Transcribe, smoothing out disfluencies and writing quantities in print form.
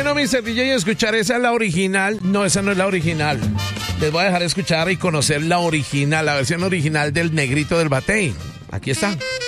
bueno, Mr. DJ, escuchar esa es la original. No, esa no es la original. Les voy a dejar escuchar y conocer la original, la versión original del Negrito del Batey. Aquí está.